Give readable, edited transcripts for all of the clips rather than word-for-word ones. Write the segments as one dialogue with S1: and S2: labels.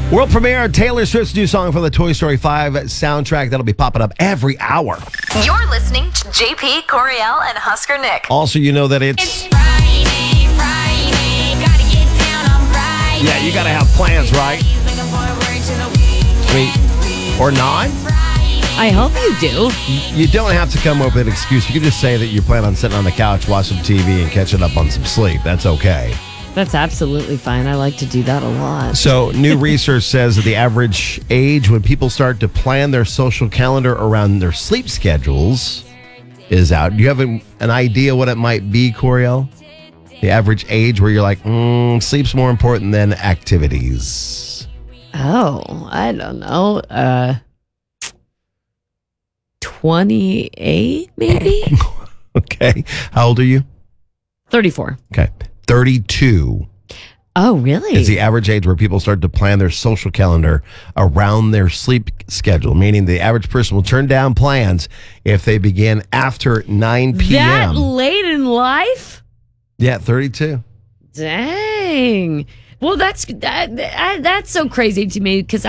S1: World premiere Taylor Swift's new song from the Toy Story 5 soundtrack that'll be popping up every hour.
S2: You're listening to JP, Coriel, and Husker Nick.
S1: Also, you know that it's
S3: Friday, gotta get down on Friday.
S1: yeah, you got to have plans, right? I mean, or not.
S4: I hope you do.
S1: You don't have to come up with an excuse. You can just say that you plan on sitting on the couch, watching some TV, and catching up on some sleep. That's okay.
S4: That's absolutely fine. I like to do that a lot.
S1: So, new research says that the average age when people start to plan their social calendar around their sleep schedules is out. Do you have an idea what it might be, Coriel? The average age where you're like, sleep's more important than activities.
S4: Oh, I don't know. 28, maybe?
S1: Okay. How old are you?
S4: 34.
S1: Okay. 32
S4: Oh, really?
S1: is the average age where people start to plan their social calendar around their sleep schedule, meaning the average person will turn down plans if they begin after 9 p.m.
S4: That late in life?
S1: Yeah, 32.
S4: Dang. Well, that's so crazy to me because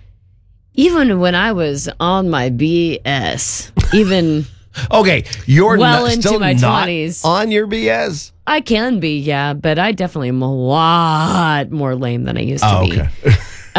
S4: even when I was on my BS, even
S1: Okay, you're
S4: well
S1: not,
S4: into
S1: still
S4: my
S1: not
S4: 20s.
S1: on your BS?
S4: I can be, yeah, but I definitely am a lot more lame than I used to be.
S1: Okay.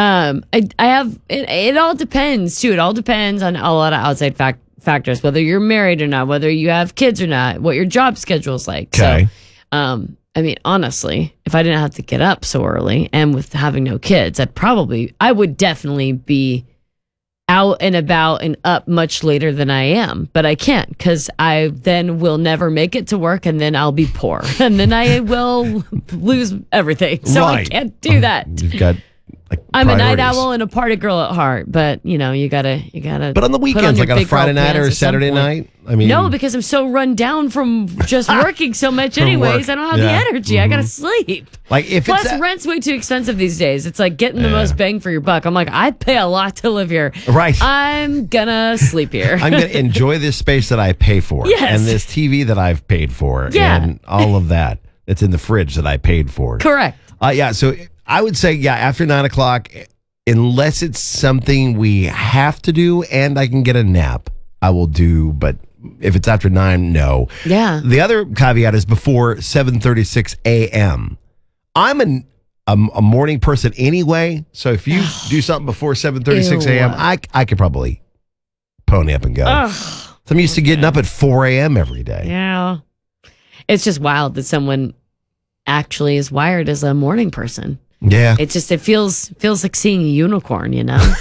S4: I have it all depends too. It all depends on a lot of outside factors, whether you're married or not, whether you have kids or not, what your job schedule is like.
S1: Okay.
S4: So, I mean, honestly, if I didn't have to get up so early and with having no kids, I would definitely be out and about and up much later than I am, but I can't because I then will never make it to work and then I'll be poor and then I will lose everything. So I
S1: Right.
S4: can't do that.
S1: You've got
S4: I'm a night
S1: priorities.
S4: owl and a party girl at heart, but you gotta.
S1: But on the weekends, like on a Friday night or a Saturday night? I mean,
S4: no, because I'm so run down from just working so much. Anyways,
S1: work.
S4: I don't have
S1: Yeah.
S4: the energy. I gotta sleep.
S1: like if
S4: Plus,
S1: it's
S4: rent's way too expensive these days. It's like getting the
S1: Yeah.
S4: most bang for your buck. I'm like, I pay a lot to live here.
S1: Right.
S4: I'm gonna sleep here.
S1: I'm going to enjoy this space that I pay for
S4: Yes.
S1: and this TV that I've paid for
S4: Yeah.
S1: and all of that that's in the fridge that I paid for.
S4: Correct.
S1: Yeah, so I would say, after 9 o'clock, unless it's something we have to do and I can get a nap, I will do. But if it's after 9, no.
S4: Yeah.
S1: The other caveat is before 7:36 a.m. I'm a morning person anyway, so if you do something before 7:36 a.m., I could probably pony up and go.
S4: Ugh.
S1: So I'm used to getting up at 4 a.m. every day.
S4: Yeah. It's just wild that someone actually is wired as a morning person.
S1: Yeah.
S4: It feels like seeing a unicorn,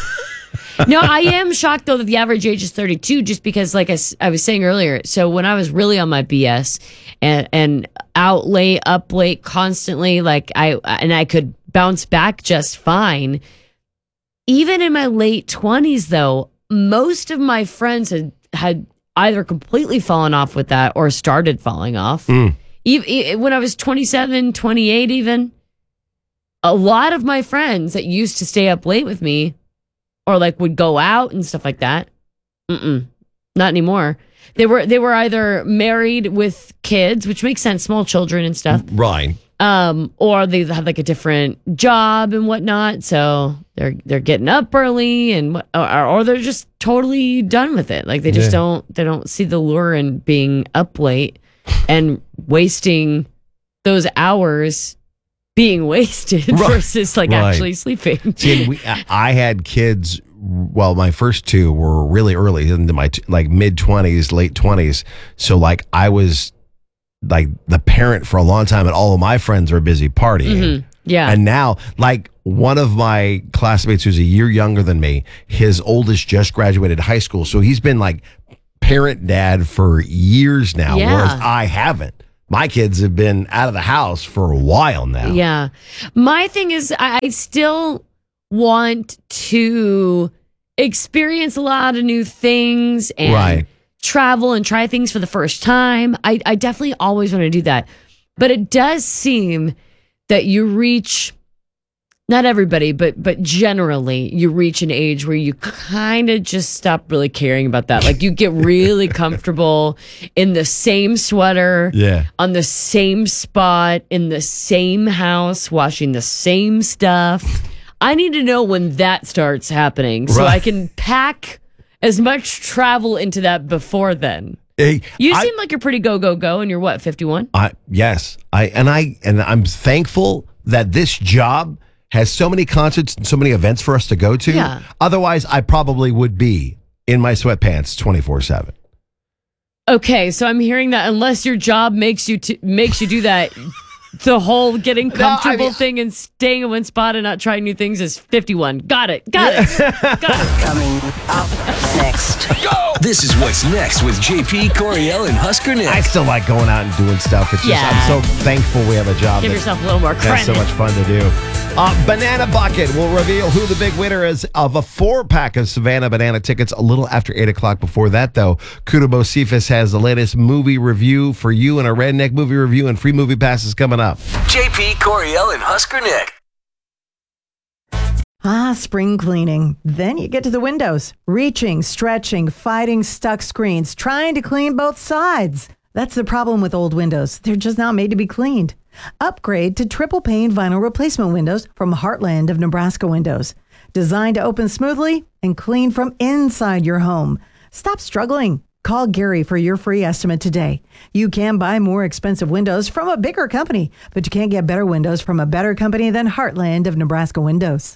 S4: No, I am shocked though that the average age is 32, just because, like I was saying earlier. So when I was really on my BS and out late, up late, constantly, like I could bounce back just fine. Even in my late 20s, though, most of my friends had either completely fallen off with that or started falling off. Even when I was 27, 28, even. A lot of my friends that used to stay up late with me or like would go out and stuff like that. Not anymore. They were either married with kids, which makes sense, small children and stuff.
S1: Right.
S4: Or they have like a different job and whatnot. So they're getting up early or they're just totally done with it. Like they just don't see the lure in being up late and wasting those hours being wasted versus actually sleeping.
S1: See, I had kids. Well, my first two were really early into my mid 20s, late 20s. So I was like the parent for a long time, and all of my friends were busy partying.
S4: Mm-hmm. Yeah,
S1: and now one of my classmates who's a year younger than me, his oldest just graduated high school, so he's been parent dad for years now, whereas I haven't. My kids have been out of the house for a while now.
S4: Yeah. My thing is, I still want to experience a lot of new things and travel and try things for the first time. I definitely always want to do that. But it does seem that you reach, not everybody, but generally you reach an age where you kind of just stop really caring about that. Like you get really comfortable in the same sweater, on the same spot, in the same house, washing the same stuff. I need to know when that starts happening so
S1: Right.
S4: I can pack as much travel into that before then.
S1: Hey,
S4: You seem like you're pretty go, and you're what, 51?
S1: Yes, I'm thankful that this job has so many concerts and so many events for us to go to.
S4: Yeah.
S1: Otherwise, I probably would be in my sweatpants 24/7.
S4: Okay, so I'm hearing that unless your job makes you do that, the whole getting comfortable thing and staying in one spot and not trying new things is 51. Got it.
S5: Coming up next.
S6: This is what's next with JP, Coriel, and Husker Nick.
S1: I still like going out and doing stuff. It's just
S4: Yeah.
S1: I'm so thankful we have a job.
S4: Give
S1: that
S4: yourself a little more
S1: has so
S4: credit.
S1: much fun to do. Banana Bucket will reveal who the big winner is of a 4-pack of Savannah Banana tickets a little after 8 o'clock. Before that, though, Kutubo Cephas has the latest movie review for you and a redneck movie review and free movie passes coming up.
S6: JP, Coriel, and Husker Nick.
S7: Spring cleaning. Then you get to the windows. Reaching, stretching, fighting stuck screens, trying to clean both sides. That's the problem with old windows. They're just not made to be cleaned. Upgrade to triple pane vinyl replacement windows from Heartland of Nebraska Windows. Designed to open smoothly and clean from inside your home. Stop struggling. Call Gary for your free estimate today. You can buy more expensive windows from a bigger company, but you can't get better windows from a better company than Heartland of Nebraska Windows.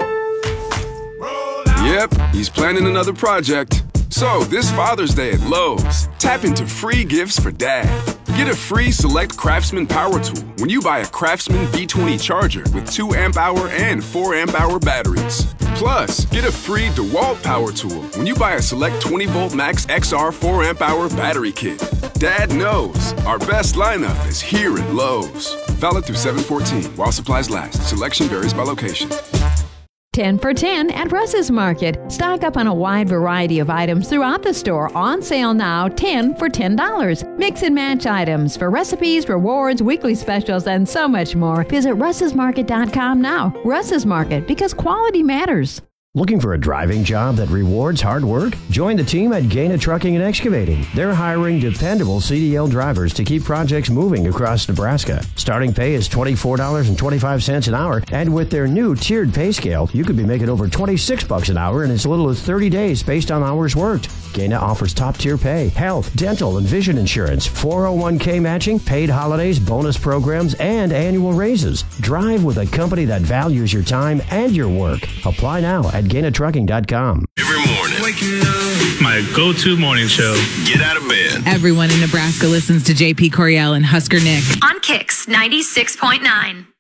S8: Yep, he's planning another project. So, this Father's Day at Lowe's, tap into free gifts for Dad. Get a free Select Craftsman power tool when you buy a Craftsman B20 charger with 2 amp-hour and 4 amp-hour batteries. Plus, get a free DeWalt power tool when you buy a Select 20-volt Max XR 4 amp-hour battery kit. Dad knows our best lineup is here at Lowe's. Valid through 7/14 while supplies last. Selection varies by location.
S9: 10 for 10 at Russ's Market. Stock up on a wide variety of items throughout the store. On sale now, 10 for $10. Mix and match items for recipes, rewards, weekly specials, and so much more. Visit russesmarket.com now. Russ's Market, because quality matters.
S10: Looking for a driving job that rewards hard work? Join the team at Gaina Trucking and Excavating. They're hiring dependable CDL drivers to keep projects moving across Nebraska. Starting pay is $24.25 an hour, and with their new tiered pay scale, you could be making over $26 an hour in as little as 30 days based on hours worked. Gaina offers top-tier pay, health, dental, and vision insurance, 401k matching, paid holidays, bonus programs, and annual raises. Drive with a company that values your time and your work. Apply now at GainaTrucking.com.
S11: Every morning, waking up, my go-to morning show. Get out of bed.
S12: Everyone in Nebraska listens to JP Coriel and Husker Nick
S2: On Kicks 96.9.